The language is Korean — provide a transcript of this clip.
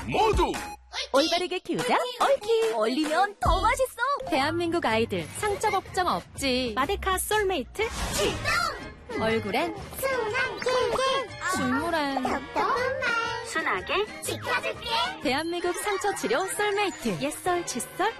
모두 올바르게 키우자 얽히. 얼리면 더 맛있어. 대한민국 아이들 상처 걱정 없지. 마데카 솔메이트 출동. 얼굴엔 순한 힐힐 중물엔 톡톡한 말 순하게 지켜줄게. 대한민국 상처 치료 솔메이트. 옛설 칫솔